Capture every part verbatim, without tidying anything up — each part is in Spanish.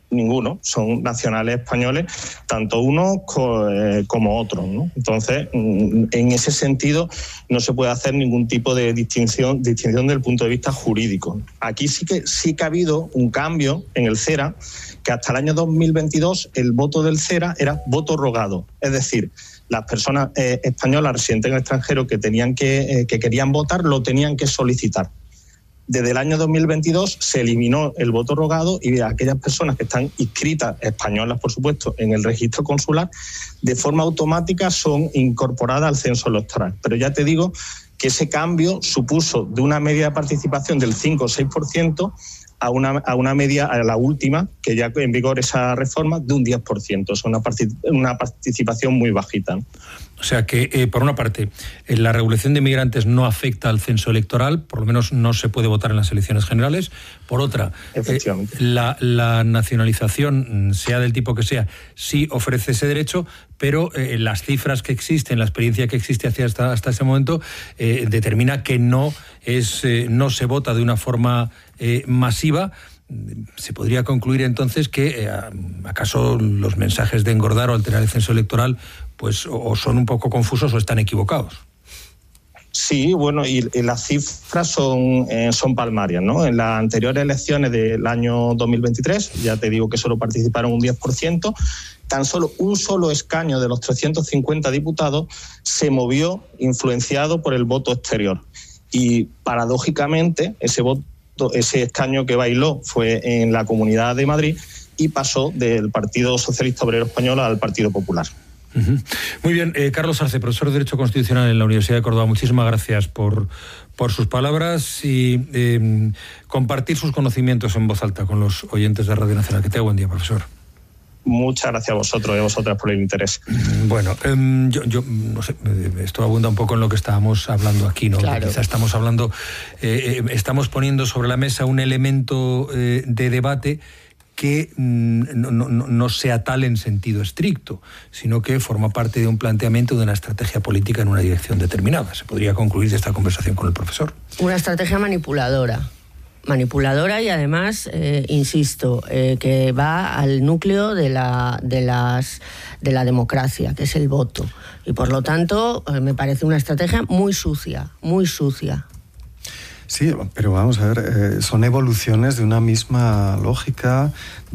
ninguno, son nacionales españoles, tanto unos co- eh, como otros, ¿no? Entonces, en ese sentido, no se puede hacer ningún tipo de distinción, distinción desde el punto de vista jurídico. Aquí sí que, sí que ha habido un cambio en el CERA, que hasta el año dos mil veintidós el voto del CERA era voto rogado, es decir, las personas eh, españolas residentes en el extranjero que, tenían que, eh, que querían votar lo tenían que solicitar. Desde el año dos mil veintidós se eliminó el voto rogado y aquellas personas que están inscritas, españolas por supuesto, en el registro consular, de forma automática son incorporadas al censo electoral. Pero ya te digo que ese cambio supuso de una media de participación del cinco o seis por ciento a una, a una media, a la última, que ya en vigor esa reforma, de un diez por ciento. Es una, partic- una participación muy bajita, ¿no? O sea que, eh, por una parte, eh, la regulación de inmigrantes no afecta al censo electoral, por lo menos no se puede votar en las elecciones generales. Por otra, Efectivamente. Eh, la, la nacionalización, sea del tipo que sea, sí ofrece ese derecho, pero eh, las cifras que existen, la experiencia que existe hacia hasta, hasta ese momento, eh, determina que no, es, eh, no se vota de una forma eh, masiva. Se podría concluir entonces que eh, acaso los mensajes de engordar o alterar el censo electoral pues o son un poco confusos o están equivocados. Sí, bueno, y, y las cifras son, eh, son palmarias, ¿no? En las anteriores elecciones del año dos mil veintitrés, ya te digo que solo participaron un diez por ciento, tan solo un solo escaño de los trescientos cincuenta diputados se movió influenciado por el voto exterior. Y paradójicamente ese voto, ese escaño que bailó fue en la Comunidad de Madrid y pasó del Partido Socialista Obrero Español al Partido Popular. Uh-huh. Muy bien, eh, Carlos Arce, profesor de Derecho Constitucional en la Universidad de Córdoba, muchísimas gracias por, por sus palabras y eh, compartir sus conocimientos en voz alta con los oyentes de Radio Nacional. Que tenga buen día, profesor. Muchas gracias a vosotros y a vosotras por el interés. Bueno, eh, yo, yo no sé, esto abunda un poco en lo que estábamos hablando aquí, ¿no? Claro. Quizá estamos hablando, eh, estamos poniendo sobre la mesa un elemento eh, de debate que no, no, no sea tal en sentido estricto, sino que forma parte de un planteamiento de una estrategia política en una dirección determinada. Se podría concluir de esta conversación con el profesor. Una estrategia manipuladora. Manipuladora y además, eh, insisto, eh, que va al núcleo de la, de, las, de la democracia, que es el voto. Y por lo tanto, eh, me parece una estrategia muy sucia, muy sucia. Sí, pero vamos a ver, eh, son evoluciones de una misma lógica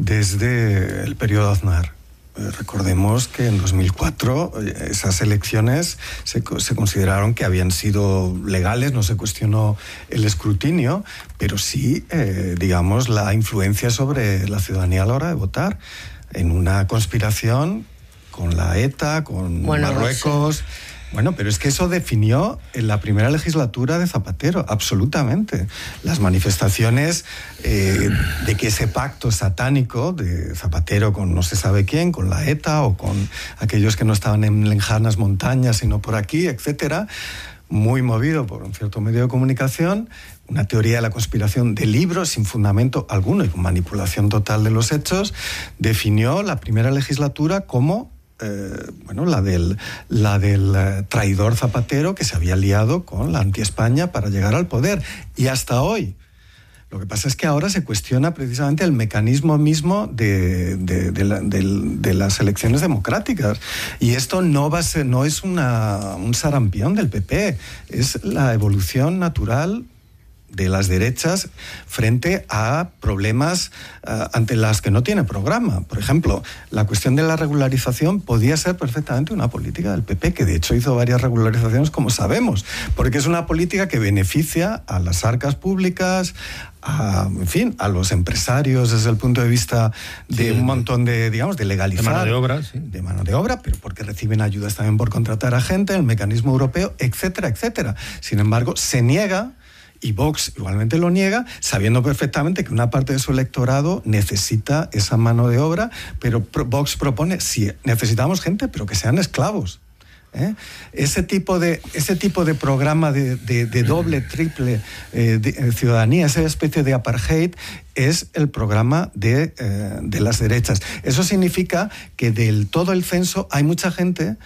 desde el periodo Aznar. Eh, recordemos que en dos mil cuatro eh, esas elecciones se, se consideraron que habían sido legales, no se cuestionó el escrutinio, pero sí, eh, digamos, la influencia sobre la ciudadanía a la hora de votar en una conspiración con la ETA, con bueno, Marruecos... Sí. Bueno, pero es que eso definió en la primera legislatura de Zapatero, absolutamente. Las manifestaciones eh, de que ese pacto satánico de Zapatero con no se sabe quién, con la ETA o con aquellos que no estaban en lejanas montañas sino por aquí, etcétera, muy movido por un cierto medio de comunicación, una teoría de la conspiración de libros sin fundamento alguno y con manipulación total de los hechos, definió la primera legislatura como Eh, bueno, la del, la del eh, traidor Zapatero que se había liado con la anti-España para llegar al poder. Y hasta hoy. Lo que pasa es que ahora se cuestiona precisamente el mecanismo mismo de, de, de, la, de, de las elecciones democráticas. Y esto no, va a ser, no es una, un sarampión del P P, es la evolución natural de las derechas frente a problemas uh, ante las que no tiene programa. Por ejemplo, la cuestión de la regularización podía ser perfectamente una política del P P, que de hecho hizo varias regularizaciones, como sabemos, porque es una política que beneficia a las arcas públicas, a, en fin, a los empresarios desde el punto de vista de sí, un montón de, digamos, de legalizar. De mano de obra, sí. De mano de obra, pero porque reciben ayudas también por contratar a gente, el mecanismo europeo, etcétera, etcétera. Sin embargo, se niega. Y Vox igualmente lo niega, sabiendo perfectamente que una parte de su electorado necesita esa mano de obra, pero Vox propone, sí, necesitamos gente, pero que sean esclavos. ¿Eh? Ese tipo de, ese tipo de programa de, de, de doble, triple eh, de, de ciudadanía, esa especie de apartheid, es el programa de, eh, de las derechas. Eso significa que del todo el censo hay mucha gente,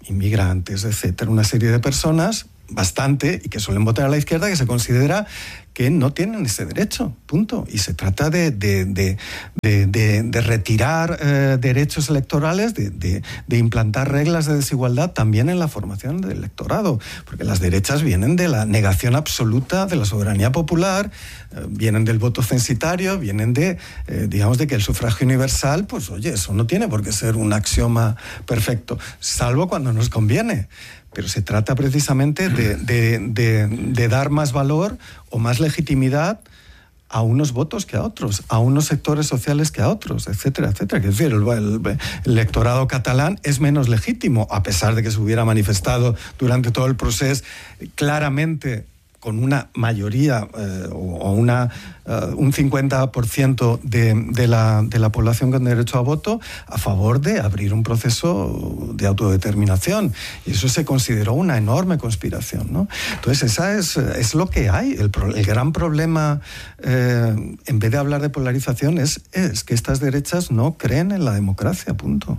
inmigrantes, etcétera, una serie de personas, bastante, y que suelen votar a la izquierda, que se considera que no tienen ese derecho, punto. Y se trata de, de, de, de, de, de retirar eh, derechos electorales, de, de, de implantar reglas de desigualdad también en la formación del electorado, porque las derechas vienen de la negación absoluta de la soberanía popular, eh, vienen del voto censitario, vienen de, eh, digamos, de que el sufragio universal, pues oye, eso no tiene por qué ser un axioma perfecto, salvo cuando nos conviene. Pero se trata precisamente de, de, de, de dar más valor o más legitimidad a unos votos que a otros, a unos sectores sociales que a otros, etcétera, etcétera. Es decir, el, el, el electorado catalán es menos legítimo, a pesar de que se hubiera manifestado durante todo el proceso claramente con una mayoría eh, o una, uh, un cincuenta por ciento de, de, la, de la población con derecho a voto a favor de abrir un proceso de autodeterminación. Y eso se consideró una enorme conspiración, ¿no? Entonces, esa es, es lo que hay. El, pro, el gran problema, eh, en vez de hablar de polarización, es, es que estas derechas no creen en la democracia, punto.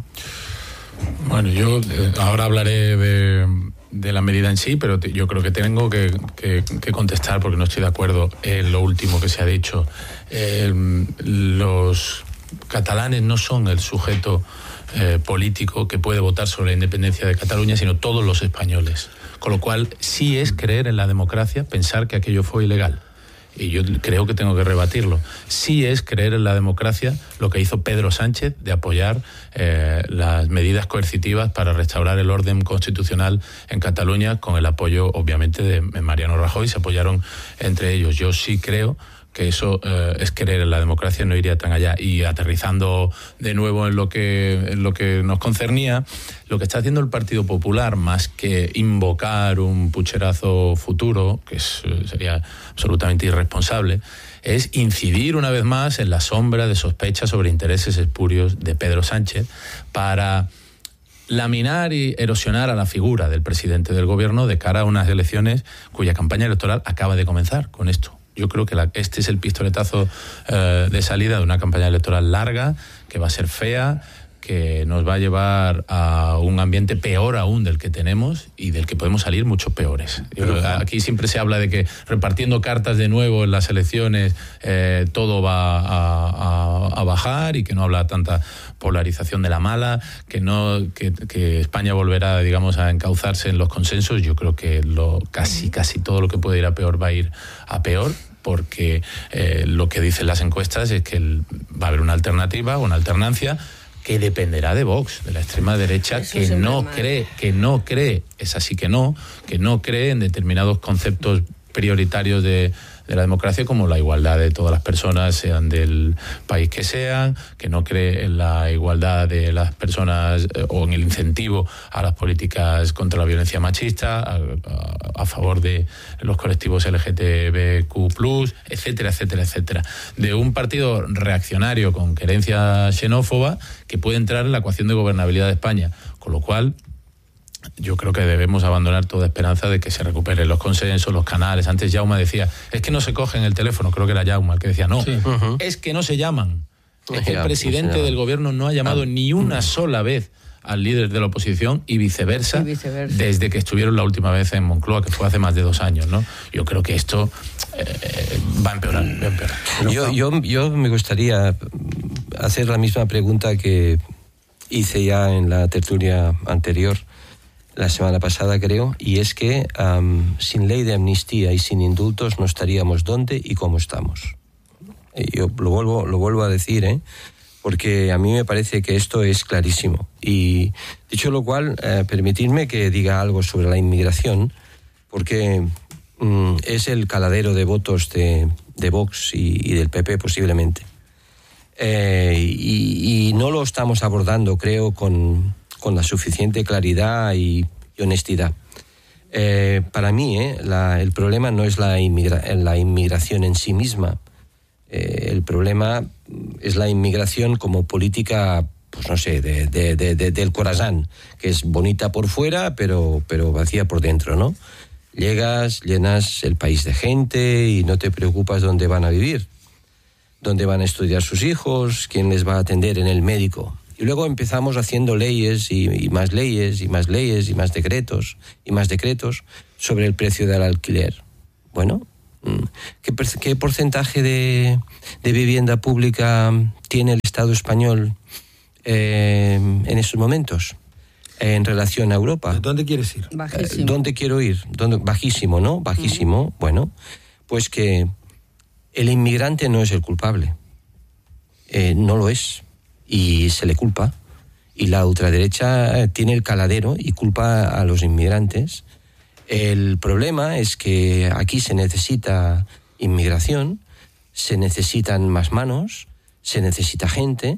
Bueno, yo eh, ahora hablaré de... de la medida en sí, pero te, yo creo que tengo que, que, que contestar porque no estoy de acuerdo en lo último que se ha dicho. Eh, los catalanes no son el sujeto eh, político que puede votar sobre la independencia de Cataluña, sino todos los españoles. Con lo cual, sí es creer en la democracia pensar que aquello fue ilegal. Y yo creo que tengo que rebatirlo. Sí es creer en la democracia lo que hizo Pedro Sánchez de apoyar eh, las medidas coercitivas para restaurar el orden constitucional en Cataluña, con el apoyo, obviamente, de Mariano Rajoy. Se apoyaron entre ellos. Yo sí creo que eso eh, es creer en la democracia, no iría tan allá. Y aterrizando de nuevo en lo que en lo que nos concernía, lo que está haciendo el Partido Popular, más que invocar un pucherazo futuro, que es, sería absolutamente irresponsable, es incidir una vez más en la sombra de sospechas sobre intereses espurios de Pedro Sánchez para laminar y erosionar a la figura del presidente del gobierno de cara a unas elecciones cuya campaña electoral acaba de comenzar con esto. Yo creo que la, este es el pistoletazo eh, de salida de una campaña electoral larga, que va a ser fea, que nos va a llevar a un ambiente peor aún del que tenemos y del que podemos salir mucho peores. Yo, aquí siempre se habla de que repartiendo cartas de nuevo en las elecciones eh, todo va a, a, a bajar y que no habla tanta polarización de la mala, que no que, que España volverá, digamos, a encauzarse en los consensos. Yo creo que lo casi casi todo lo que puede ir a peor va a ir a peor, porque eh, lo que dicen las encuestas es que el, va a haber una alternativa, una alternancia que dependerá de Vox, de la extrema derecha, eso que no cree, que no cree, es así que no, que no cree en determinados conceptos prioritarios de, de la democracia, como la igualdad de todas las personas, sean del país que sean, que no cree en la igualdad de las personas eh, o en el incentivo a las políticas contra la violencia machista, a, a, a favor de los colectivos L G T B Q plus, etcétera, etcétera, etcétera. De un partido reaccionario con querencia xenófoba que puede entrar en la ecuación de gobernabilidad de España, con lo cual yo creo que debemos abandonar toda esperanza de que se recuperen los consensos, los canales. Antes Jaume decía, es que no se cogen el teléfono, creo que era Jaume el que decía, no, sí. uh-huh. es que no se llaman. Es que el presidente del gobierno no ha llamado ni una sola vez al líder de la oposición y viceversa, y viceversa, desde que estuvieron la última vez en Moncloa, que fue hace más de dos años, ¿no? Yo creo que esto eh, va a empeorar, va a empeorar. Yo, yo, yo me gustaría hacer la misma pregunta que hice ya en la tertulia anterior, la semana pasada creo, y es que um, sin ley de amnistía y sin indultos no estaríamos dónde y cómo estamos. Y yo lo vuelvo, lo vuelvo a decir, ¿eh? porque a mí me parece que esto es clarísimo. Y dicho lo cual, eh, permitidme que diga algo sobre la inmigración, porque mm, es el caladero de votos de, de Vox y, y del P P posiblemente. Eh, y, y no lo estamos abordando, creo, con... con la suficiente claridad y, y honestidad. Eh, para mí, eh, la, el problema no es la, inmigra- la inmigración en sí misma. Eh, el problema es la inmigración como política, pues no sé, de, de, de, de, del corazón, que es bonita por fuera, pero, pero vacía por dentro, ¿no? Llegas, llenas el país de gente y no te preocupas dónde van a vivir, dónde van a estudiar sus hijos, quién les va a atender en el médico. Y luego empezamos haciendo leyes y, y más leyes y más leyes y más decretos y más decretos sobre el precio del alquiler. Bueno, ¿Qué, qué porcentaje de, de vivienda pública tiene el Estado español eh, en estos momentos en relación a Europa? ¿Dónde quieres ir? Bajísimo. ¿Dónde quiero ir? ¿Dónde? Bajísimo, ¿no? Bajísimo. Uh-huh. Bueno, pues que el inmigrante no es el culpable. Eh, no lo es. Y se le culpa. Y la ultraderecha tiene el caladero y culpa a los inmigrantes. El problema es que aquí se necesita inmigración, se necesitan más manos, se necesita gente,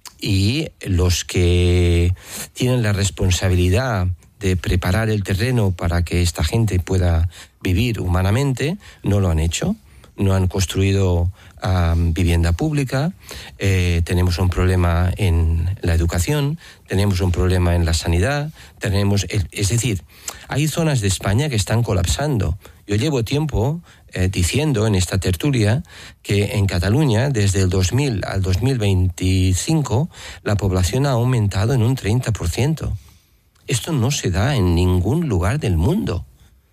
y los que tienen la responsabilidad de preparar el terreno para que esta gente pueda vivir humanamente no lo han hecho. No han construido um, vivienda pública, eh, tenemos un problema en la educación, tenemos un problema en la sanidad, tenemos, el, es decir, hay zonas de España que están colapsando. Yo llevo tiempo eh, diciendo en esta tertulia que en Cataluña, desde el dos mil al dos mil veinticinco, la población ha aumentado en un treinta por ciento. Esto no se da en ningún lugar del mundo.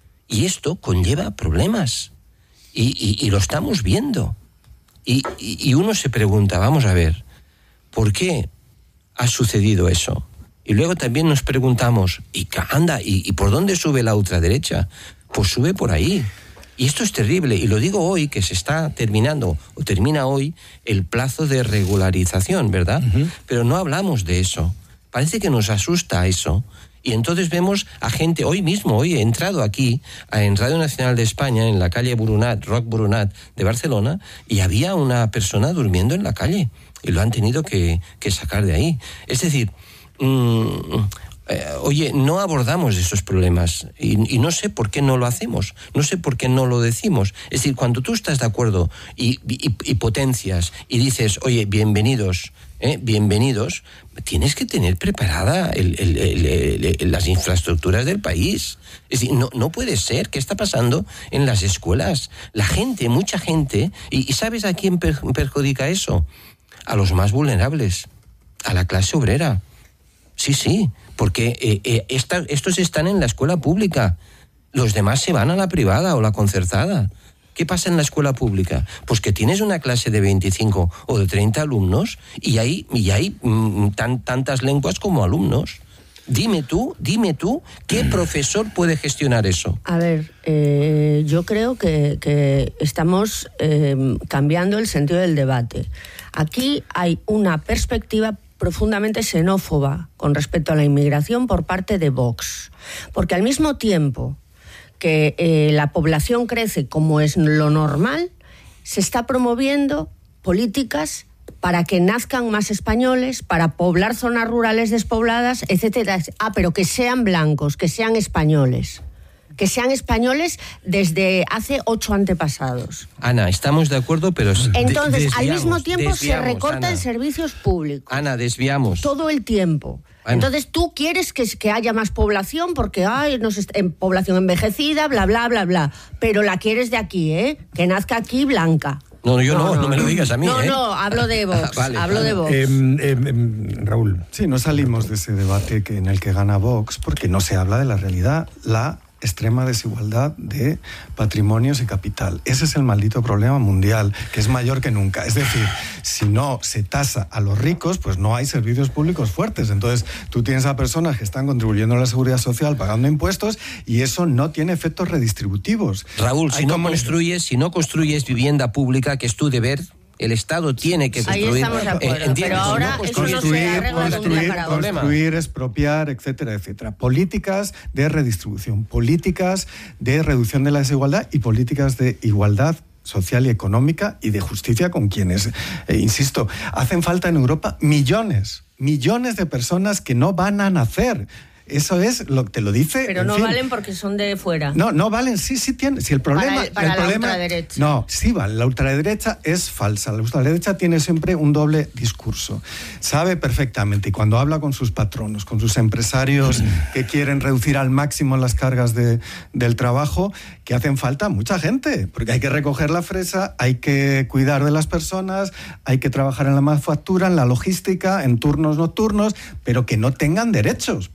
Y esto conlleva problemas. Y, y, y lo estamos viendo. Y, y, y uno se pregunta, vamos a ver, ¿por qué ha sucedido eso? Y luego también nos preguntamos, y anda, ¿y, y por dónde sube la ultraderecha? Pues sube por ahí. Y esto es terrible. Y lo digo hoy, que se está terminando, o termina hoy, el plazo de regularización, ¿verdad? Uh-huh. Pero no hablamos de eso. Parece que nos asusta eso. Y entonces vemos a gente, hoy mismo, hoy he entrado aquí en Radio Nacional de España, en la calle Brunat, Roc Brunat de Barcelona, y había una persona durmiendo en la calle, y lo han tenido que, que sacar de ahí. Es decir, mmm, eh, oye, no abordamos esos problemas, y, y no sé por qué no lo hacemos, no sé por qué no lo decimos. Es decir, cuando tú estás de acuerdo y, y, y potencias y dices, oye, bienvenidos, ¿Eh? bienvenidos, tienes que tener preparada el, el, el, el, el, las infraestructuras del país. Es decir, no, no puede ser. ¿Qué está pasando en las escuelas? La gente, mucha gente, y, y ¿sabes a quién per, perjudica eso? A los más vulnerables, a la clase obrera. Sí, sí, porque eh, eh, esta, estos están en la escuela pública, los demás se van a la privada o la concertada. ¿Qué pasa en la escuela pública? Pues que tienes una clase de veinticinco o de treinta alumnos y hay, y hay mm, tan, tantas lenguas como alumnos. Dime tú, dime tú, ¿qué profesor puede gestionar eso? A ver, eh, yo creo que, que estamos eh, cambiando el sentido del debate. Aquí hay una perspectiva profundamente xenófoba con respecto a la inmigración por parte de Vox. Porque al mismo tiempo que eh, la población crece como es lo normal, se está promoviendo políticas para que nazcan más españoles, para poblar zonas rurales despobladas, etcétera. Ah, pero que sean blancos, que sean españoles. Que sean españoles desde hace ocho antepasados. Ana, estamos de acuerdo, pero... Entonces, desviamos, al mismo tiempo desviamos, se recortan Ana. servicios públicos. Ana, desviamos. Todo el tiempo. Ana. Entonces tú quieres que, que haya más población porque hay nos est- en población envejecida, bla, bla, bla, bla. Pero la quieres de aquí, ¿eh? Que nazca aquí blanca. No, yo no, no, no me lo digas a mí, No, ¿eh? no, hablo de Vox, Vale, hablo de Vox. Eh, eh, eh, Raúl. Sí, no salimos de ese debate que, en el que gana Vox porque no se habla de la realidad, la extrema desigualdad de patrimonios y capital. Ese es el maldito problema mundial, que es mayor que nunca. Es decir, si no se tasa a los ricos, pues no hay servicios públicos fuertes. Entonces, tú tienes a personas que están contribuyendo a la seguridad social, pagando impuestos, y eso no tiene efectos redistributivos. Raúl, si hay no como... construyes, si no construyes vivienda pública, que es tu deber, el Estado tiene que construir. Ahí estamos de acuerdo, ¿entiendes? pero ahora Si no eso no se construir, arregla de un día construir, para otro. construir, expropiar, etcétera, etcétera. Políticas de redistribución, políticas de reducción de la desigualdad y políticas de igualdad social y económica y de justicia con quienes, eh, insisto, hacen falta en Europa millones, millones de personas que no van a nacer. Eso es lo que te lo dice. Pero no fin. valen porque son de fuera. No, no valen, sí, sí tienen. Si el problema, Para el- para el la problema, ultraderecha. No, sí vale. La ultraderecha es falsa. La ultraderecha tiene siempre un doble discurso. Sabe perfectamente, y cuando habla con sus patronos, con sus empresarios que quieren reducir al máximo las cargas de, del trabajo, que hacen falta mucha gente, porque hay que recoger la fresa, hay que cuidar de las personas, hay que trabajar en la manufactura, en la logística, en turnos nocturnos, pero que no tengan derechos, punto.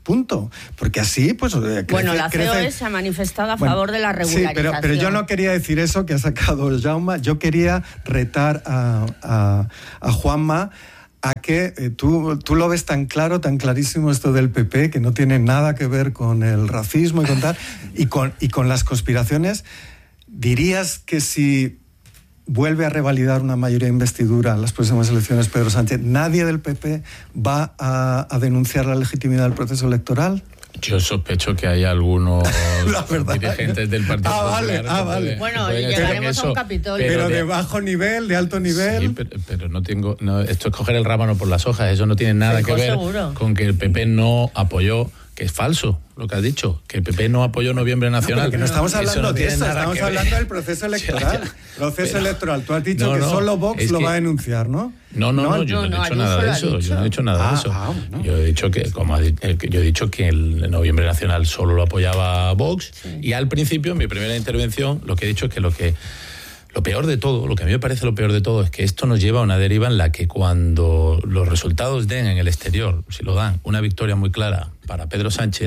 hacerlo, porque así, pues, crece, bueno, la C O E crece... se ha manifestado a bueno, favor de la regularización. Sí, pero, pero yo no quería decir eso que ha sacado Jaume, yo quería retar a, a, a Juanma a que eh, tú, tú lo ves tan claro, tan clarísimo esto del P P, que no tiene nada que ver con el racismo y con tal, y con, y con las conspiraciones. ¿Dirías que si vuelve a revalidar una mayoría de investidura en las próximas elecciones Pedro Sánchez, nadie del P P va a, a denunciar la legitimidad del proceso electoral? Yo sospecho que hay algunos dirigentes del Partido ah, Popular. Vale, ah, vale. Bueno, llegaremos a un Capitolio. Pero, pero de, de bajo nivel, de alto nivel. Sí, pero, pero no tengo. No, esto es coger el rábano por las hojas. Eso no tiene nada que ver seguro. con que el P P no apoyó, que es falso lo que has dicho, que el P P no apoyó Noviembre Nacional. No, que no estamos hablando no de eso, estamos hablando ver. del proceso electoral. Ya, ya. Proceso pero, electoral. Tú has dicho no, que no, solo Vox lo que, va a denunciar, ¿no? No, no, no, no yo no, no he dicho no, nada de eso. Yo no he dicho nada ah, de eso. Ah, no. Yo he dicho que, como yo he dicho que el Noviembre Nacional solo lo apoyaba Vox, sí. Y al principio, en mi primera intervención, lo que he dicho es que lo que Lo peor de todo, lo que a mí me parece lo peor de todo es que esto nos lleva a una deriva en la que cuando los resultados den en el exterior, si lo dan, una victoria muy clara para Pedro Sánchez,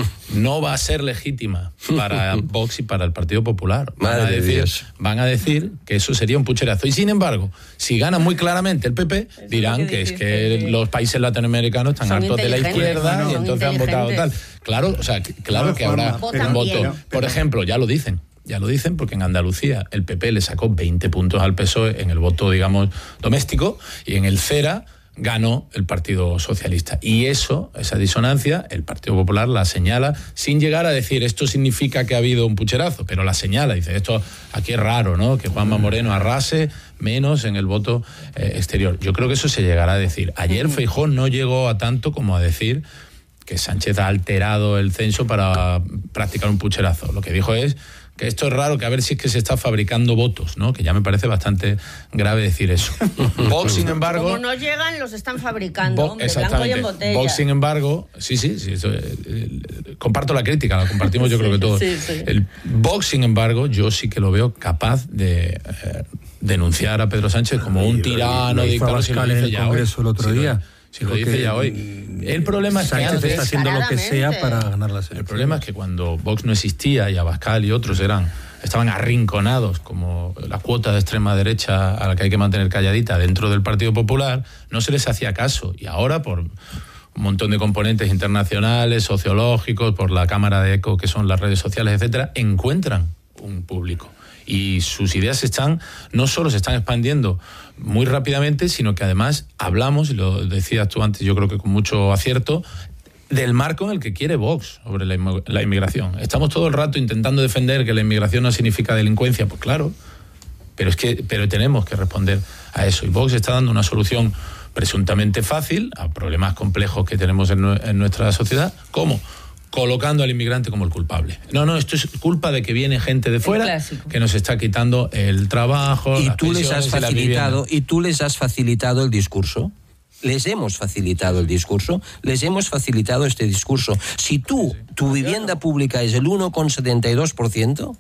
no va a ser legítima para Vox y para el Partido Popular. Van a decir, van a decir que eso sería un pucherazo. Y sin embargo, si gana muy claramente el P P, dirán que es que los países latinoamericanos están hartos de la izquierda y entonces han votado tal. Claro, o sea, claro que habrá un voto. Por ejemplo, ya lo dicen. Ya lo dicen porque en Andalucía el P P le sacó veinte puntos al P S O E en el voto, digamos, doméstico, y en el CERA ganó el Partido Socialista. Y eso, esa disonancia, el Partido Popular la señala sin llegar a decir esto significa que ha habido un pucherazo, pero la señala, dice esto aquí es raro, ¿no? Que Juanma Moreno arrase menos en el voto eh, exterior. Yo creo que eso se llegará a decir. Ayer Feijóo no llegó a tanto como a decir que Sánchez ha alterado el censo para practicar un pucherazo. Lo que dijo es que esto es raro, que a ver si es que se está fabricando votos, ¿no? Que ya me parece bastante grave decir eso. Vox, sin embargo... Como no llegan, los están fabricando, Vox, hombre, blanco y en botella. Vox, sin embargo... Sí, sí, sí eso, eh, eh, comparto la crítica, la compartimos yo sí, creo que todos. Sí, sí. El Vox, sin embargo, yo sí que lo veo capaz de eh, denunciar a Pedro Sánchez como un tirano, dictador, si lo dice ya hoy. El otro día. Si lo dice ya hoy. El problema es que Sánchez antes, está haciendo lo que sea para ganar las elecciones. El problema es que cuando Vox no existía y Abascal y otros eran estaban arrinconados como la cuota de extrema derecha a la que hay que mantener calladita dentro del Partido Popular, no se les hacía caso. Y ahora, por un montón de componentes internacionales, sociológicos, por la cámara de eco que son las redes sociales, etcétera, encuentran un público. Y sus ideas están, no solo se están expandiendo muy rápidamente, sino que además hablamos, y lo decías tú antes, yo creo que con mucho acierto, del marco en el que quiere Vox sobre la, inmo- la inmigración. Estamos todo el rato intentando defender que la inmigración no significa delincuencia, pues claro, pero es que pero tenemos que responder a eso. Y Vox está dando una solución presuntamente fácil a problemas complejos que tenemos en, nu- en nuestra sociedad. ¿Cómo? Colocando al inmigrante como el culpable. No, no, esto es culpa de que viene gente de fuera que nos está quitando el trabajo, y las tú les has pensiones y la facilitado vivienda. y tú les has facilitado el discurso. Les hemos facilitado el discurso, les hemos facilitado este discurso. Si tú, tu vivienda pública es el uno coma setenta y dos por ciento,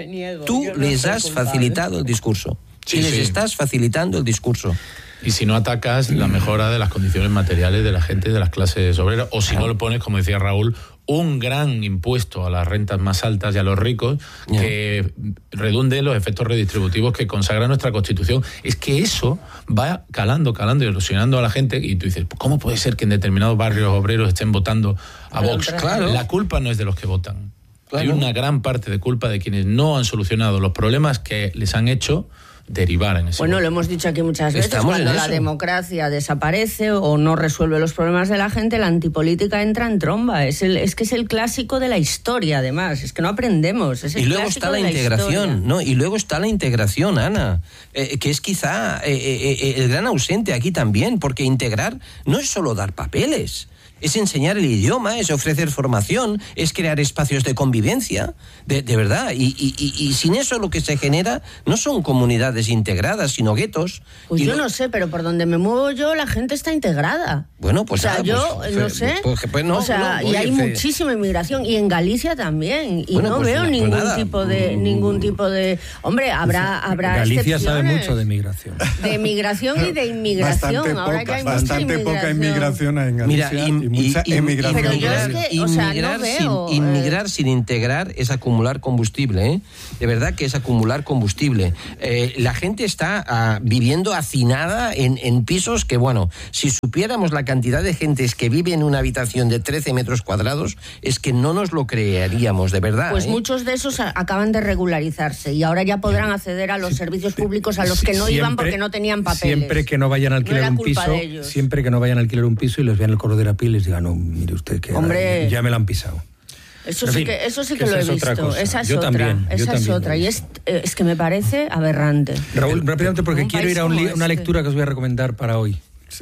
tú les has facilitado el discurso. Sí, y les sí. estás facilitando el discurso. Y si no atacas la mejora de las condiciones materiales de la gente de las clases obreras, o si no le pones, como decía Raúl, un gran impuesto a las rentas más altas y a los ricos que redunde en los efectos redistributivos que consagra nuestra Constitución. Es que eso va calando, calando y erosionando a la gente, y tú dices, ¿cómo puede ser que en determinados barrios obreros estén votando a Vox? Claro. La culpa no es de los que votan. Claro. Hay una gran parte de culpa de quienes no han solucionado los problemas que les han hecho derivar en ese Bueno, voto. lo hemos dicho aquí muchas veces, Estamos cuando en la eso. democracia desaparece o no resuelve los problemas de la gente, la antipolítica entra en tromba. Es, el, es que es el clásico de la historia, además. Es que no aprendemos. Es el Y luego clásico está la de integración, historia. ¿no? Y luego está la integración, Ana, eh, que es quizá eh, eh, el gran ausente aquí también, porque integrar no es solo dar papeles. Es enseñar el idioma, es ofrecer formación, es crear espacios de convivencia, de, de verdad. Y, y, y, y sin eso lo que se genera no son comunidades integradas, sino guetos. Pues Y yo lo- no sé, pero por donde me muevo yo, la gente está integrada. Bueno, pues o sea, ah, yo pues, no pues, sé. pues, pues, no, o sea, no, y oye, hay Fe- muchísima inmigración, y en Galicia también. Y Bueno, no pues veo nada, pues ningún nada. tipo de ningún tipo de. Hombre, habrá habrá Galicia sabe excepciones. mucho de migración. De migración y de inmigración. Bastante Ahora poca, ya hay mucha bastante poca inmigración hay en Mira, Galicia. y, y mucha y, emigración. Pero yo es que, o sea, inmigrar, no veo, sin, inmigrar sin integrar es acumular combustible, ¿eh? De verdad que es acumular combustible. Eh, la gente está uh, viviendo hacinada en, en pisos que, bueno, si supiéramos la cantidad de gente que vive en una habitación de trece metros cuadrados, es que no nos lo creeríamos, de verdad. Pues ¿eh? muchos de esos a- acaban de regularizarse y ahora ya podrán acceder a los servicios públicos a los que no Siempre- iban porque no tenían papeles. Siempre que no vayan a alquilar No era un culpa piso, de ellos. siempre que no vayan a alquilar un piso y les vean el color de la piel, les digan, no, mire usted que Hombre. ya me la han pisado. Eso En sí fin, que, eso sí que que lo he esa es otra visto. cosa. Esa es Yo otra. también, yo esa es también lo otra. he Y es, eh, es que me parece aberrante. Raúl, rápidamente, porque Un quiero país ir a un li- como una este. lectura que os voy a recomendar para hoy.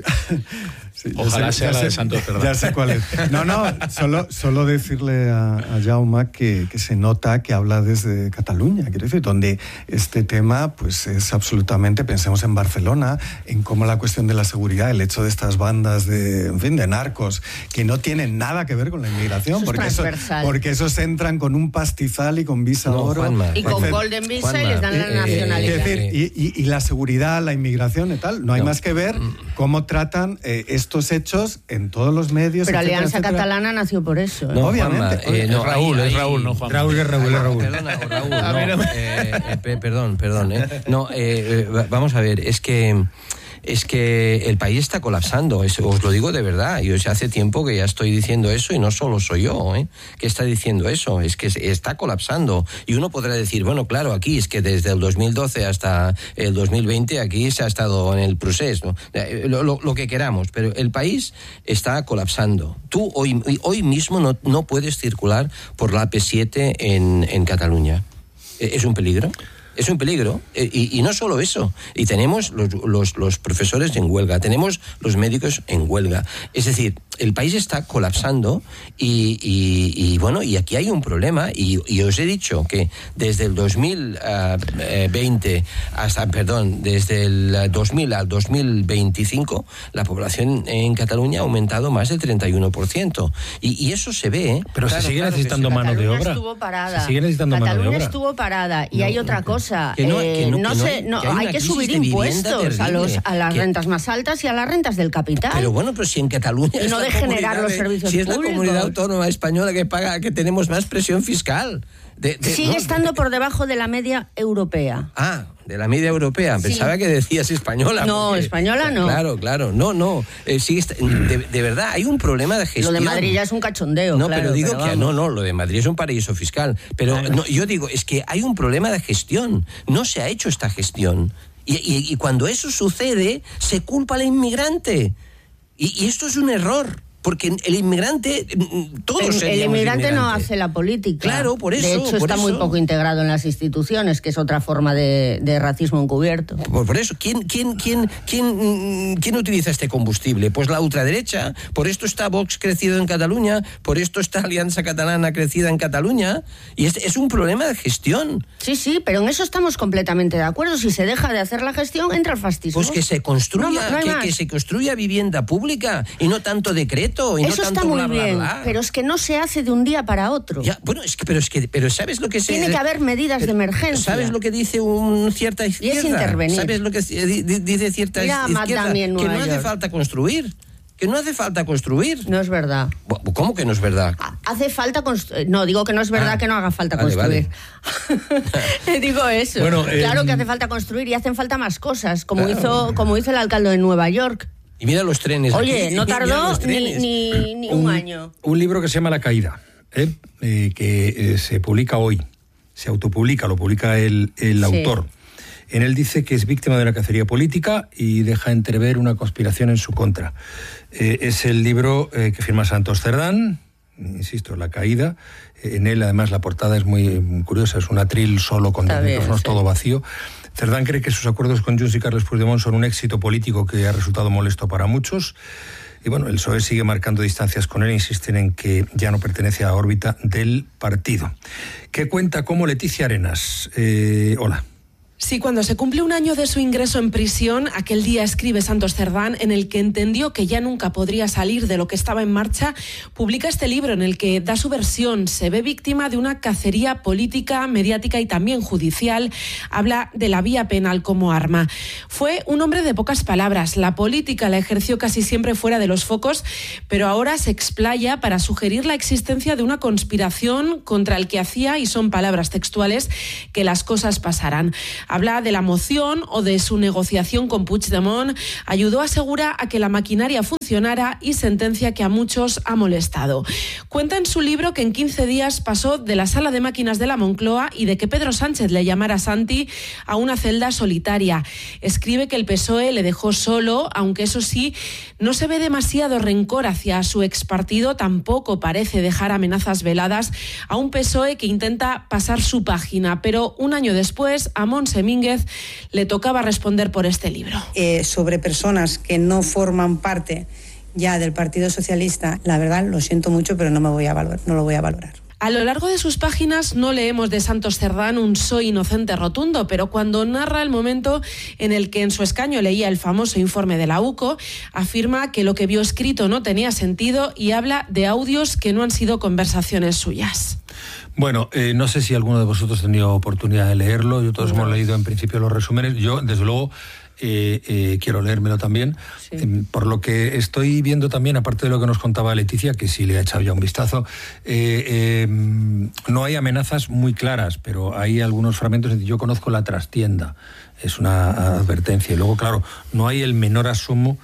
Sí, ya Ojalá sé- sea ya la sé- de Santos Cerdán. Ya sé cuál es. No, no, solo, solo decirle a, a Jaume que, que se nota que habla desde Cataluña, quiero decir, donde este tema pues es absolutamente, pensemos en Barcelona, en cómo la cuestión de la seguridad, el hecho de estas bandas de, en fin, de narcos, que no tienen nada que ver con la inmigración, Eso es porque, eso, transversal. porque esos entran con un pastizal y con visa No, oro. Juanma. Y con Etcétera. Golden Visa y Juanma, les dan la eh, eh, nacionalidad. Quiero decir, y, y- y la seguridad, la inmigración y tal, no hay No. más que ver cómo tratan eh, estos hechos en todos los medios. Pero etcétera, Alianza etcétera. Catalana nació por eso. ¿eh? No, Obviamente. Juanma, eh, no, es Raúl, ahí- es Raúl, ahí- no Juan. Raúl es Raúl, es Raúl. Perdona, Raúl, no, eh, eh, pe- perdón, perdón. eh. No, eh, eh, vamos a ver, es que es que el país está colapsando, es- os lo digo de verdad. Yo ya hace tiempo que ya estoy diciendo eso y no solo soy yo, ¿eh? que está diciendo eso, es que se- está colapsando. Y uno podrá decir, bueno, claro, aquí es que desde el dos mil doce hasta el dos mil veinte aquí se ha estado en el proceso, ¿no? Eh, lo, lo- lo que queramos, pero el país está colapsando. Tú hoy, hoy mismo no, no puedes circular por la A P siete en, en Cataluña. Eh, ¿Es un peligro? Es un peligro. Eh, Y, y no solo eso. Y tenemos los, los, los profesores en huelga, tenemos los médicos en huelga. Es decir, el país está colapsando y, y, y bueno, y aquí hay un problema. Y, y os he dicho que desde el dos mil veinte hasta, perdón, desde el dos mil al dos mil veinticinco, la población en Cataluña ha aumentado más del treinta y uno por ciento. Y, y eso se ve, ¿eh? Pero Claro, se sigue claro que necesitando sí. mano de Cataluña obra. estuvo parada. Se sigue necesitando mano de Cataluña obra. estuvo parada. Y No, hay otra que- cosa. que no- eh, que no- no que no sé, hay- no, que hay una hay que crisis subir de vivienda impuestos a, terrible. los, a las Que- rentas más altas y a las rentas del capital. Pero bueno, pero si en Cataluña Y es no la degenerar comunidad los de- servicios si es la públicos. comunidad autónoma española que paga, que tenemos más presión fiscal. De- de- Sigue no, estando de- por debajo de la media europea. Ah, de la media europea. Pensaba que decías española. No, porque- española no. Claro, claro. No, no. Eh, sigue est- de, de verdad, hay un problema de gestión. Lo de Madrid ya es un cachondeo. No, claro, pero digo pero que vamos. no, no, lo de Madrid es un paraíso fiscal. Pero no, yo digo, es que hay un problema de gestión. No se ha hecho esta gestión. Y, y- y cuando eso sucede, se culpa al inmigrante. Y, y esto es un error. Porque el inmigrante, mm, todos El, el seríamos inmigrante no inmigrantes. hace la política. Claro, por eso, De hecho, por está muy eso. poco integrado en las instituciones, que es otra forma de, de racismo encubierto. Por, por eso, ¿quién, quién, quién, quién, mm, ¿quién utiliza este combustible? Pues la ultraderecha. Por esto está Vox crecido en Cataluña, por esto está Alianza Catalana crecida en Cataluña. Y es, es un problema de gestión. Sí, sí, pero en eso estamos completamente de acuerdo. Si se deja de hacer la gestión, entra el fascismo. Pues que se construya, No, no hay que, más. que se construya vivienda pública y no tanto decreto y no Eso tanto está muy bla, bla, bien, bla. pero es que no se hace de un día para otro. Ya, bueno, es que, pero es que, pero ¿sabes lo que se Tiene que haber medidas pero, de emergencia. ¿Sabes lo que dice un cierta izquierda? intervenir. ¿Sabes lo que di- di- dice cierta Mira a Matt izquierda? Damey en Que Nueva no hace York. falta construir. Que no hace falta construir. No es verdad. ¿Cómo que no es verdad? Hace falta construir. No, digo que no es verdad Ah, que no haga falta vale, construir. digo eso. Bueno, claro eh, que hace falta construir y hacen falta más cosas, como, Claro. hizo, como hizo el alcalde de Nueva York. Y mira los trenes. Oye, aquí, no mira tardó los ni, trenes. ni, ni un, año. Un libro que se llama La Caída, ¿eh? Eh, que eh, se publica hoy, se autopublica, lo publica el, el Sí. autor. En él dice que es víctima de una cacería política y deja entrever una conspiración en su contra. Eh, es el libro eh, que firma Santos Cerdán, insisto, La Caída. En él, además, la portada es muy curiosa, es un atril solo con Está dos bien, micrófonos, sí. todo vacío. Cerdán cree que sus acuerdos con Junts y Carles Puigdemont son un éxito político que ha resultado molesto para muchos. Y bueno, el P S O E sigue marcando distancias con él e insisten en que ya no pertenece a la órbita del partido. ¿Qué cuenta como Leticia Arenas? Eh, hola. Sí, cuando se cumple un año de su ingreso en prisión, aquel día escribe Santos Cerdán, en el que entendió que ya nunca podría salir de lo que estaba en marcha, publica este libro en el que da su versión. Se ve víctima de una cacería política, mediática y también judicial. Habla de la vía penal como arma. Fue un hombre de pocas palabras. La política la ejerció casi siempre fuera de los focos, pero ahora se explaya para sugerir la existencia de una conspiración contra el que hacía, y son palabras textuales, que las cosas pasarán. Habla de la moción o de su negociación con Puigdemont, ayudó, asegura, a que la maquinaria funcionara y sentencia que a muchos ha molestado. Cuenta en su libro que en quince días pasó de la sala de máquinas de la Moncloa y de que Pedro Sánchez le llamara Santi a una celda solitaria. Escribe que el P S O E le dejó solo, aunque eso sí, no se ve demasiado rencor hacia su expartido, tampoco parece dejar amenazas veladas a un P S O E que intenta pasar su página, pero un año después a Montse Mínguez le tocaba responder por este libro. Eh, sobre personas que no forman parte ya del Partido Socialista, la verdad lo siento mucho, pero no me voy a valorar, no lo voy a valorar. A lo largo de sus páginas no leemos de Santos Cerdán un soy inocente rotundo, pero cuando narra el momento en el que en su escaño leía el famoso informe de la U C O, afirma que lo que vio escrito no tenía sentido y habla de audios que no han sido conversaciones suyas. Bueno, eh, no sé si alguno de vosotros ha tenido oportunidad de leerlo. Yo todos no. hemos leído en principio los resúmenes. Yo, desde luego, eh, eh, quiero leérmelo también. Sí. Eh, por lo que estoy viendo también, aparte de lo que nos contaba Leticia, que sí le ha echado ya un vistazo, eh, eh, no hay amenazas muy claras, pero hay algunos fragmentos. Yo conozco la trastienda, es una advertencia. Y luego, claro, no hay el menor asomo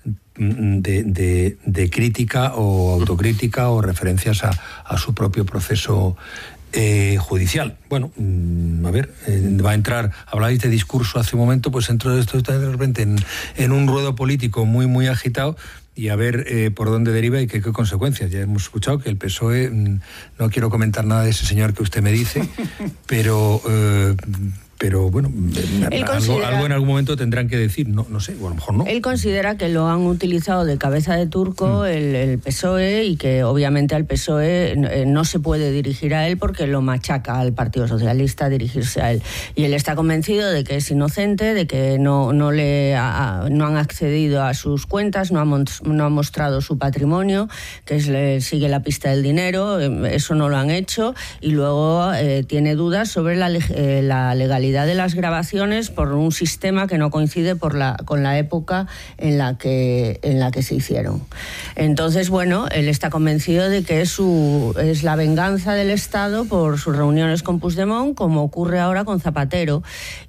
De, de, de crítica o autocrítica o referencias a, a su propio proceso eh, judicial. Bueno, a ver, eh, va a entrar, hablabais de discurso hace un momento, pues entro de esto de repente en, en un ruedo político muy, muy agitado, y a ver eh, por dónde deriva y qué, qué consecuencias. Ya hemos escuchado que el P S O E, no quiero comentar nada de ese señor que usted me dice, pero... Eh, Pero bueno, algo, algo en algún momento tendrán que decir, no, no sé, o a lo mejor no. Él considera que lo han utilizado de cabeza de turco mm. el, el P S O E, y que obviamente al P S O E no se puede dirigir a él porque lo machaca al Partido Socialista dirigirse a él. Y él está convencido de que es inocente, de que no, no, le ha, no han accedido a sus cuentas, no ha, no ha mostrado su patrimonio, que es, le sigue la pista del dinero, eso no lo han hecho, y luego eh, tiene dudas sobre la, eh, la legalidad de las grabaciones por un sistema que no coincide por la, con la época en la que en la que se hicieron. Entonces, bueno, él está convencido de que es su es la venganza del Estado por sus reuniones con Puigdemont, como ocurre ahora con Zapatero,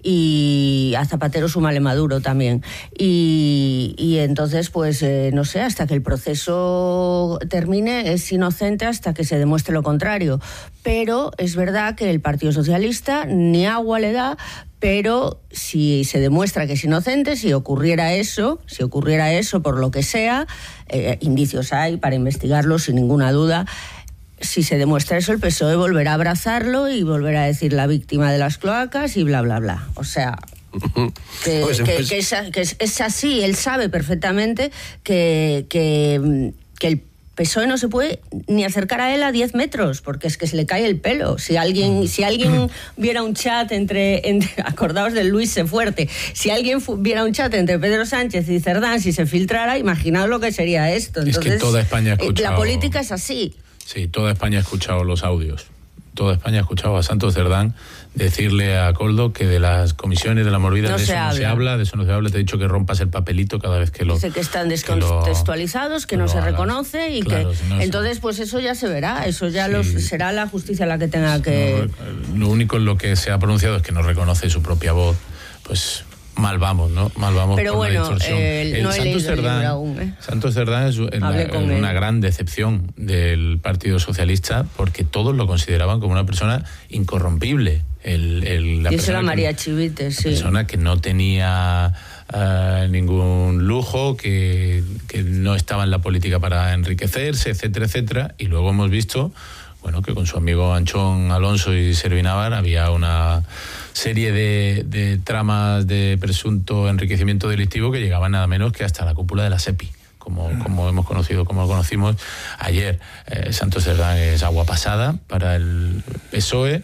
y a Zapatero súmale Maduro también. Y, y entonces, pues eh, no sé, hasta que el proceso termine es inocente hasta que se demuestre lo contrario. Pero es verdad que el Partido Socialista ni agua le da, pero si se demuestra que es inocente, si ocurriera eso, si ocurriera eso por lo que sea, eh, indicios hay para investigarlo sin ninguna duda. Si se demuestra eso, el P S O E volverá a abrazarlo y volverá a decir la víctima de las cloacas y bla, bla, bla. O sea... Que, pues, que, pues... que, es, que es, es así, él sabe perfectamente que, que, que el P S O E no se puede ni acercar a él a diez metros, porque es que se le cae el pelo. Si alguien, si alguien viera un chat entre, entre acordaos del Luis Sefuerte, si alguien fu, viera un chat entre Pedro Sánchez y Cerdán, si se filtrara, imaginaos lo que sería esto. Entonces, es que toda España ha escuchado... La política es así. Sí, toda España ha escuchado los audios. Toda España ha escuchado a Santos Cerdán decirle a Koldo que de las comisiones de la Movida no de eso no se habla, de eso no se habla. Te he dicho que rompas el papelito cada vez que lo... Dice que están descontextualizados, que, que no se hagas. reconoce y claro, que... Si no entonces, se... pues eso ya se verá, eso ya sí. los, será la justicia la que tenga que... No, lo único en lo que se ha pronunciado es que no reconoce su propia voz, pues... Mal vamos, ¿no? Mal vamos. Pero por bueno, la distorsión. Eh, el no Santos he Cerdán, aún, ¿eh? Santos Cerdán es una, una gran decepción del Partido Socialista, porque todos lo consideraban como una persona incorrompible. El, el, la y eso era María que, Chivite, sí. La persona que no tenía uh, ningún lujo, que, que no estaba en la política para enriquecerse, etcétera, etcétera. Y luego hemos visto... Bueno, que con su amigo Anchón Alonso y Servinávar había una serie de, de tramas de presunto enriquecimiento delictivo que llegaban nada menos que hasta la cúpula de la SEPI, como, como hemos conocido, como lo conocimos ayer. Eh, Santos Cerdán es agua pasada para el P S O E.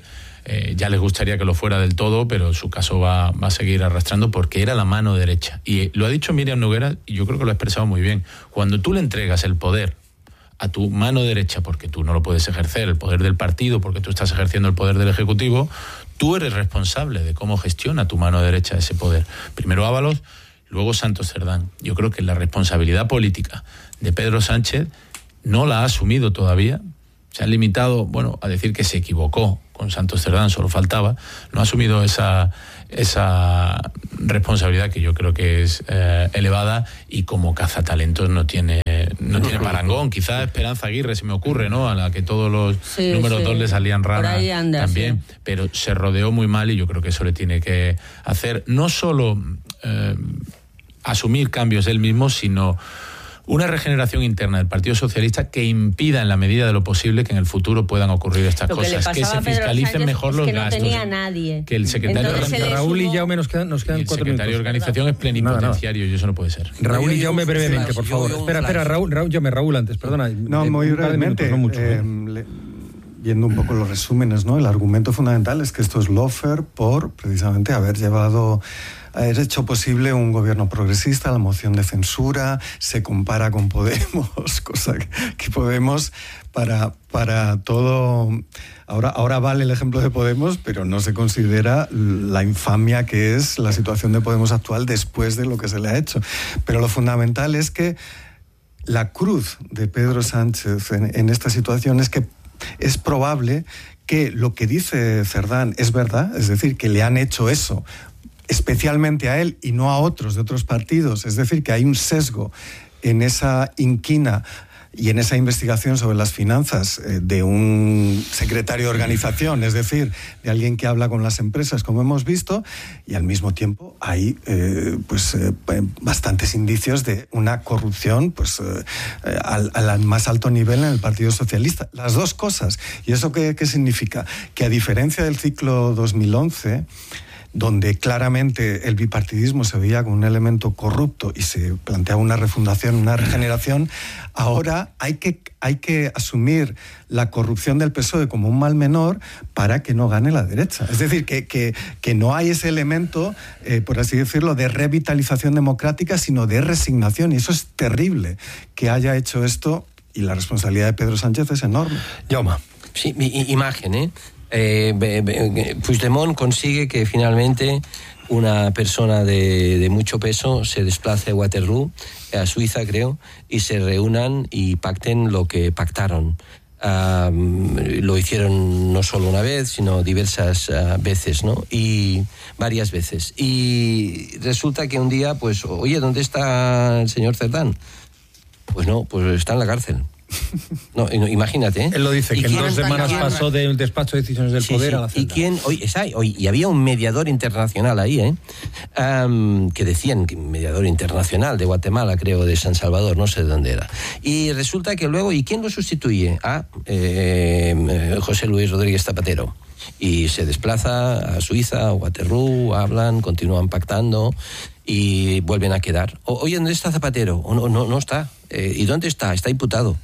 eh, ya les gustaría que lo fuera del todo, pero su caso va, va a seguir arrastrando porque era la mano derecha. Y lo ha dicho Míriam Noguera, y yo creo que lo ha expresado muy bien. Cuando tú le entregas el poder a tu mano derecha, porque tú no lo puedes ejercer, el poder del partido, porque tú estás ejerciendo el poder del Ejecutivo, tú eres responsable de cómo gestiona tu mano derecha ese poder. Primero Ábalos, luego Santos Cerdán. Yo creo que la responsabilidad política de Pedro Sánchez no la ha asumido todavía. Se ha limitado, bueno, a decir que se equivocó con Santos Cerdán, solo faltaba. No ha asumido esa, esa responsabilidad que yo creo que es eh, elevada, y como cazatalentos no tiene no tiene parangón. Quizá Esperanza Aguirre, se me ocurre, ¿no? A la que todos los sí, números sí. dos le salían raras también, sí. Pero se rodeó muy mal, y yo creo que eso le tiene que hacer no solo eh, asumir cambios él mismo, sino una regeneración interna del Partido Socialista que impida en la medida de lo posible que en el futuro puedan ocurrir estas lo cosas, que, que se fiscalicen mejor es los que gastos. No tenía nadie. Que el secretario de Raúl y Jaume nos quedan, nos quedan el cuatro secretario minutos. de organización es plenipotenciario, nada, nada. Y eso no puede ser. Raúl y Jaume brevemente, por favor. Espera, espera, Raúl, Raúl, Jaume, Raúl antes, perdona. No, muy brevemente. No mucho, eh, ¿eh? Viendo un poco los resúmenes, ¿no? El argumento fundamental es que esto es lawfare por precisamente haber llevado, haber hecho posible un gobierno progresista, la moción de censura, se compara con Podemos, cosa que, que Podemos para, para todo... Ahora, ahora vale el ejemplo de Podemos, pero no se considera la infamia que es la situación de Podemos actual después de lo que se le ha hecho. Pero lo fundamental es que la cruz de Pedro Sánchez en, en esta situación es que es probable que lo que dice Cerdán es verdad, es decir, que le han hecho eso especialmente a él y no a otros de otros partidos, es decir, que hay un sesgo en esa inquina y en esa investigación sobre las finanzas eh, de un secretario de organización, es decir, de alguien que habla con las empresas, como hemos visto, y al mismo tiempo hay eh, pues, eh, bastantes indicios de una corrupción pues, eh, al, al más alto nivel en el Partido Socialista. Las dos cosas. ¿Y eso qué, qué significa? Que a diferencia del ciclo dos mil once, donde claramente el bipartidismo se veía como un elemento corrupto y se planteaba una refundación, una regeneración, ahora hay que, hay que asumir la corrupción del P S O E como un mal menor para que no gane la derecha. Es decir, que, que, que no hay ese elemento, eh, por así decirlo, de revitalización democrática, sino de resignación. Y eso es terrible, que haya hecho esto, y la responsabilidad de Pedro Sánchez es enorme. Jaume. Sí, mi imagen, ¿eh? Eh, Puigdemont consigue que finalmente una persona de, de mucho peso se desplace a Waterloo, a Suiza creo, y se reúnan y pacten lo que pactaron. Um, lo hicieron no solo una vez, sino diversas uh, veces, ¿no? Y varias veces. Y resulta que un día, pues, oye, ¿dónde está el señor Cerdán? Pues no, pues está en la cárcel. No, imagínate, ¿eh? Él lo dice, que en dos semanas quién, pasó del despacho de decisiones del sí, poder sí. a la ¿Y quién? Hoy, hoy, y había un mediador internacional ahí, ¿eh? Um, que decían que mediador internacional de Guatemala, creo, de San Salvador, no sé de dónde era. Y resulta que luego, ¿y quién lo sustituye? Ah, eh, José Luis Rodríguez Zapatero. Y se desplaza a Suiza, a Waterloo, hablan, continúan pactando y vuelven a quedar. O, Oye, ¿dónde está Zapatero? O, no, no, no está. Eh, ¿Y dónde está? Está imputado.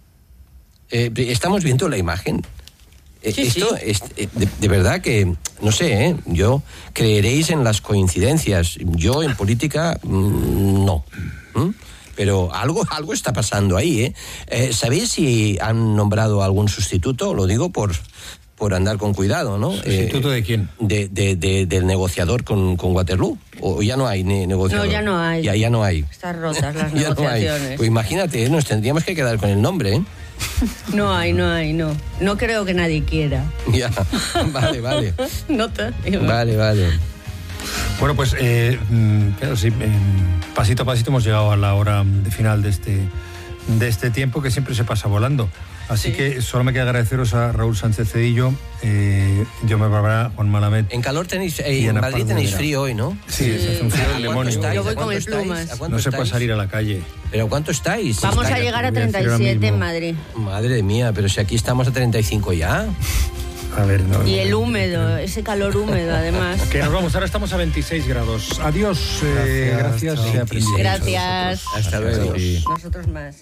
Eh, estamos viendo la imagen. Eh, sí, esto sí. es eh, de, de verdad que, no sé, ¿eh? Yo creeréis en las coincidencias. Yo en política, mmm, no. ¿Mm? Pero algo, algo está pasando ahí, ¿eh? ¿eh? ¿Sabéis si han nombrado algún sustituto? Lo digo por... por andar con cuidado, ¿no? ¿Sustituto eh, de quién? De, de, de, del negociador con, con Waterloo. ¿O ya no hay ne- negociador? No, ya no hay. Ya, ya no hay. Están rotas las ya negociaciones. No hay. Pues imagínate, nos tendríamos que quedar con el nombre, ¿eh? No hay, no hay, no. No creo que nadie quiera. Ya, vale, vale. No te... Vale, vale. Bueno, pues, eh, claro, sí, eh, pasito a pasito hemos llegado a la hora de final de este, de este tiempo que siempre se pasa volando. Así sí. que solo me queda agradeceros a Raúl Sánchez Cedillo, eh, Jaume Barberá, Juan Malamed. En calor tenéis, eh, en Madrid tenéis frío hoy, ¿no? Sí, sí. Se hace un frío del demonio. Yo voy con el plumas. No se puede salir a la calle. ¿Pero cuánto estáis? Vamos ¿Estáis? a llegar a treinta y siete en Madrid. Madre mía, pero si aquí estamos a treinta y cinco ya. A ver, no, y el húmedo, ese calor húmedo además. Que nos vamos, ahora estamos a veintiséis grados. Adiós, eh, gracias. Gracias. gracias. Hasta luego. Nosotros más.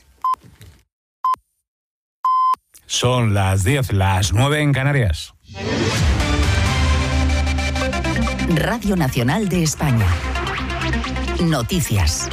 Son las diez, las nueve en Canarias. Radio Nacional de España. Noticias.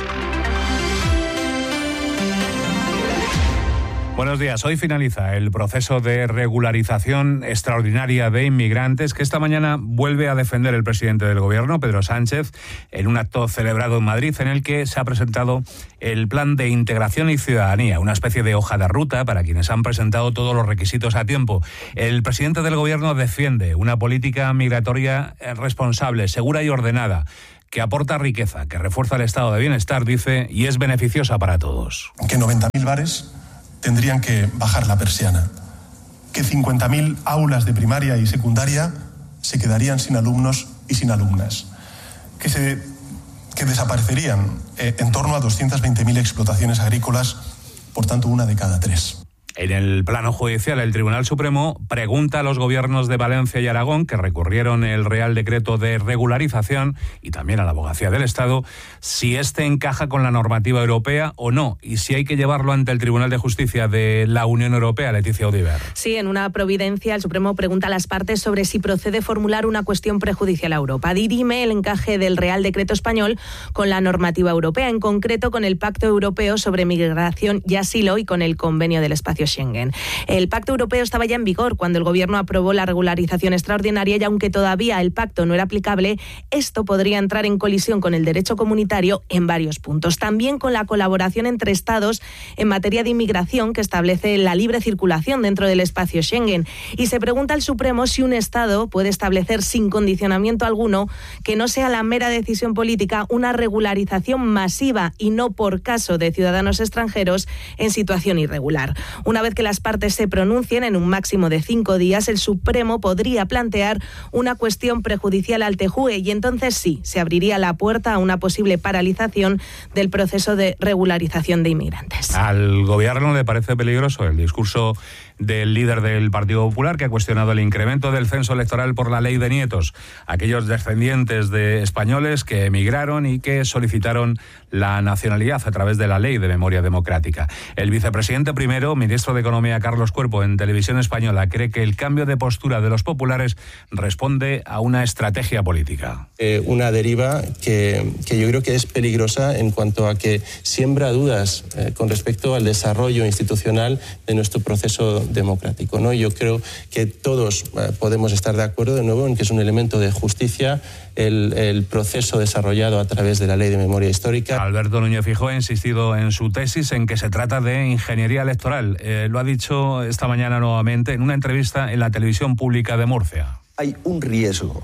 Buenos días. Hoy finaliza el proceso de regularización extraordinaria de inmigrantes que esta mañana vuelve a defender el presidente del Gobierno, Pedro Sánchez, en un acto celebrado en Madrid en el que se ha presentado el Plan de Integración y Ciudadanía, una especie de hoja de ruta para quienes han presentado todos los requisitos a tiempo. El presidente del Gobierno defiende una política migratoria responsable, segura y ordenada, que aporta riqueza, que refuerza el estado de bienestar, dice, y es beneficiosa para todos. Que noventa mil bares tendrían que bajar la persiana, que cincuenta mil aulas de primaria y secundaria se quedarían sin alumnos y sin alumnas, que, se, que desaparecerían eh, en torno a doscientas veinte mil explotaciones agrícolas, por tanto una de cada tres. En el plano judicial, el Tribunal Supremo pregunta a los gobiernos de Valencia y Aragón, que recurrieron el Real Decreto de regularización, y también a la Abogacía del Estado, si este encaja con la normativa europea o no, y si hay que llevarlo ante el Tribunal de Justicia de la Unión Europea. Leticia Audiver. Sí, en una providencia, el Supremo pregunta a las partes sobre si procede formular una cuestión prejudicial a Europa. Dirime el encaje del Real Decreto español con la normativa europea, en concreto con el Pacto Europeo sobre Migración y Asilo y con el Convenio del Espacio Schengen. El Pacto Europeo estaba ya en vigor cuando el Gobierno aprobó la regularización extraordinaria y aunque todavía el pacto no era aplicable, esto podría entrar en colisión con el derecho comunitario en varios puntos. También con la colaboración entre Estados en materia de inmigración que establece la libre circulación dentro del espacio Schengen. Y se pregunta al Supremo si un Estado puede establecer sin condicionamiento alguno que no sea la mera decisión política una regularización masiva y no por caso de ciudadanos extranjeros en situación irregular. Una vez que las partes se pronuncien en un máximo de cinco días, el Supremo podría plantear una cuestión prejudicial al T J U E y entonces sí, se abriría la puerta a una posible paralización del proceso de regularización de inmigrantes. Al Gobierno le parece peligroso el discurso del líder del Partido Popular, que ha cuestionado el incremento del censo electoral por la ley de nietos, aquellos descendientes de españoles que emigraron y que solicitaron la nacionalidad a través de la ley de memoria democrática. El vicepresidente primero, ministro de Economía Carlos Cuerpo, en Televisión Española, cree que el cambio de postura de los populares responde a una estrategia política. Eh, una deriva que, que yo creo que es peligrosa en cuanto a que siembra dudas eh, con respecto al desarrollo institucional de nuestro proceso democrático, ¿no? Yo creo que todos eh, podemos estar de acuerdo de nuevo en que es un elemento de justicia el, el proceso desarrollado a través de la Ley de Memoria Histórica. Alberto Núñez Feijóo ha insistido en su tesis en que se trata de ingeniería electoral. Eh, lo ha dicho esta mañana nuevamente en una entrevista en la televisión pública de Murcia. Hay un riesgo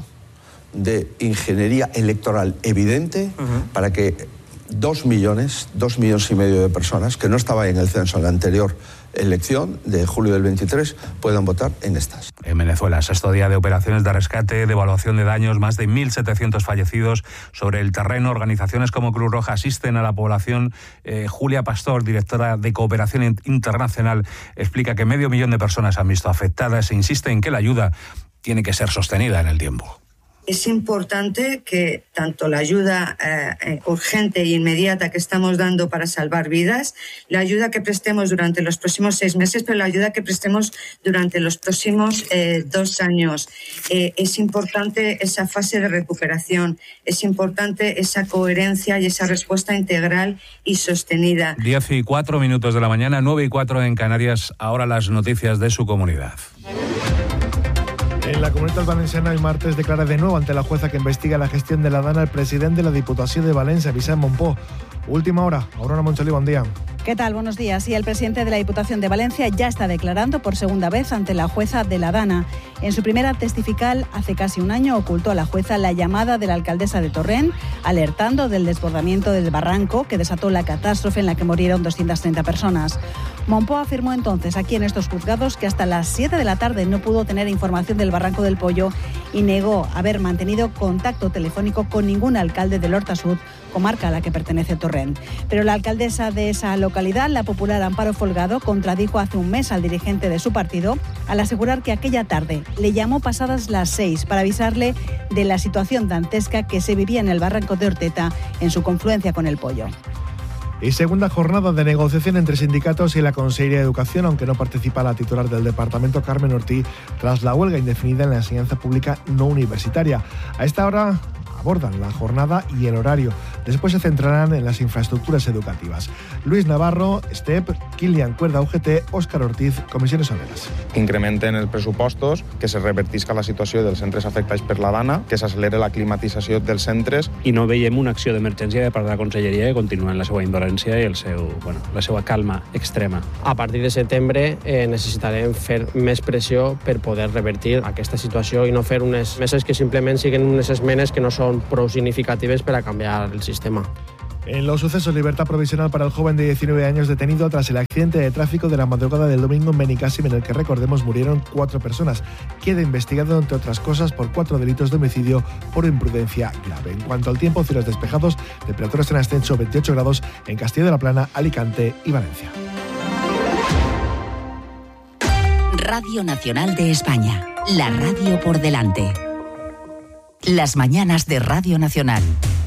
de ingeniería electoral evidente uh-huh. para que dos millones, dos millones y medio de personas que no estaban en el censo en la anterior elección de julio del veintitrés puedan votar en estas. En Venezuela, sexto día de operaciones de rescate, de evaluación de daños, más de mil setecientos fallecidos sobre el terreno. Organizaciones como Cruz Roja asisten a la población. Eh, Julia Pastor, directora de Cooperación Internacional, explica que medio millón de personas han visto afectadas e insiste en que la ayuda tiene que ser sostenida en el tiempo. Es importante que tanto la ayuda eh, urgente e inmediata que estamos dando para salvar vidas, la ayuda que prestemos durante los próximos seis meses, pero la ayuda que prestemos durante los próximos eh, dos años. Eh, es importante esa fase de recuperación, es importante esa coherencia y esa respuesta integral y sostenida. Diez y cuatro minutos de la mañana, nueve y cuatro en Canarias, ahora las noticias de su comunidad. En la Comunitat Valenciana el martes declara de nuevo ante la jueza que investiga la gestión de la Dana el presidente de la Diputación de Valencia, Vicent Mompó. Última hora, Aurora Monchelí, buen día. ¿Qué tal? Buenos días. Y el presidente de la Diputación de Valencia ya está declarando por segunda vez ante la jueza de la Dana. En su primera testifical, hace casi un año, ocultó a la jueza la llamada de la alcaldesa de Torrent, alertando del desbordamiento del barranco que desató la catástrofe en la que murieron doscientas treinta personas. Mompó afirmó entonces aquí en estos juzgados que hasta las siete de la tarde no pudo tener información del barranco del Pollo y negó haber mantenido contacto telefónico con ningún alcalde del Horta Sud, comarca a la que pertenece Torrent. Pero la alcaldesa de esa localidad, la popular Amparo Folgado, contradijo hace un mes al dirigente de su partido al asegurar que aquella tarde le llamó pasadas las seis para avisarle de la situación dantesca que se vivía en el barranco de Orteta en su confluencia con el Pollo. Y segunda jornada de negociación entre sindicatos y la Consellería de Educación, aunque no participa la titular del departamento, Carmen Ortiz, tras la huelga indefinida en la enseñanza pública no universitaria. A esta hora abordan la jornada y el horario. Después se centrarán en las infraestructuras educativas. Luis Navarro, STEP, Kilian Cuerda, U G T, Òscar Ortiz, Comissions Obreres. Incrementen els pressupostos, que se revertisca la situació dels centres afectats per la dana, que s'accelere la climatització dels centres. I no veiem una acció d'emergència de part de la Conselleria que continua en la seva indolència i el seu, bueno, la seva calma extrema. A partir de setembre eh, necessitarem fer més pressió per poder revertir aquesta situació i no fer unes meses que simplement siguin unes esmenes que no són prou significatives para cambiar el sistema. En los sucesos, libertad provisional para el joven de diecinueve años detenido tras el accidente de tráfico de la madrugada del domingo en Benicàssim, en el que, recordemos, murieron cuatro personas. Queda investigado, entre otras cosas, por cuatro delitos de homicidio por imprudencia grave. En cuanto al tiempo, cielos despejados, temperaturas en ascenso veintiocho grados en Castilla de la Plana, Alicante y Valencia. Radio Nacional de España, la radio por delante. Las mañanas de Radio Nacional.